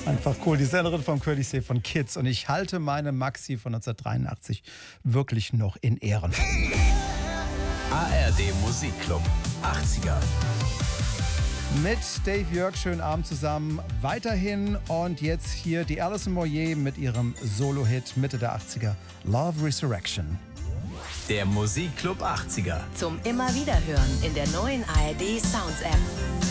Einfach cool. Die Sängerin von Courtesy von Kids. Und ich halte meine Maxi von 1983 wirklich noch in Ehren. ARD Musikclub 80er. Mit Dave Jörg, schönen Abend zusammen. Weiterhin und jetzt hier die Alison Moyet mit ihrem Solo-Hit Mitte der 80er, Love Resurrection. Der Musikclub 80er. Zum immer wieder hören in der neuen ARD Sounds App.